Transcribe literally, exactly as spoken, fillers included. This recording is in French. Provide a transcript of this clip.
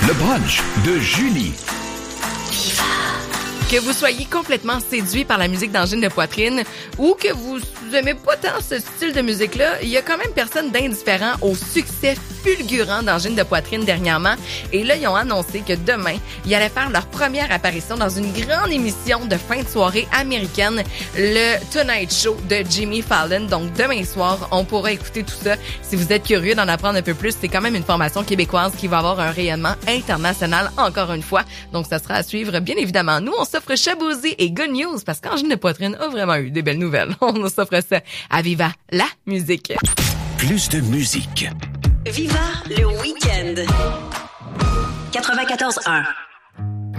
Le brunch de Julie. Que vous soyez complètement séduit par la musique d'angine de poitrine ou que vous aimez pas tant ce style de musique-là, il y a quand même personne d'indifférent au succès fulgurant d'angine de poitrine dernièrement. Et là, ils ont annoncé que demain, ils allaient faire leur première apparition dans une grande émission de fin de soirée américaine, le Tonight Show de Jimmy Fallon. Donc, demain soir, on pourra écouter tout ça. Si vous êtes curieux d'en apprendre un peu plus, c'est quand même une formation québécoise qui va avoir un rayonnement international encore une fois. Donc, ça sera à suivre, bien évidemment. Nous, on s'offre Chabouzy et Good News parce qu'Angine de poitrine a vraiment eu des belles nouvelles. On s'offre ça à Viva la musique. Plus de musique. Viva le week-end. quatre-vingt-quatorze un.